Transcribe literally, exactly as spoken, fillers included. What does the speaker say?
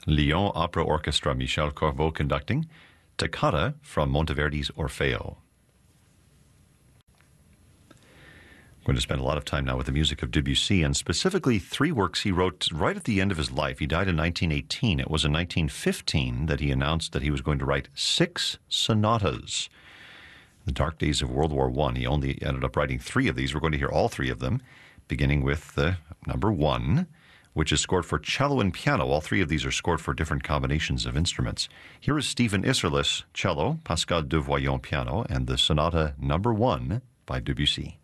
Lyon Opera Orchestra, Michel Corbeau conducting. Toccata from Monteverdi's Orfeo. I'm going to spend a lot of time now with the music of Debussy, and specifically three works he wrote right at the end of his life. He died in nineteen eighteen. It was in nineteen fifteen that he announced that he was going to write six sonatas. In the dark days of World War One, he only ended up writing three of these. We're going to hear all three of them, beginning with uh, number one, which is scored for cello and piano. All three of these are scored for different combinations of instruments. Here is Stephen Isserlis, cello, Pascal Devoyon, piano, and the sonata number one by Debussy.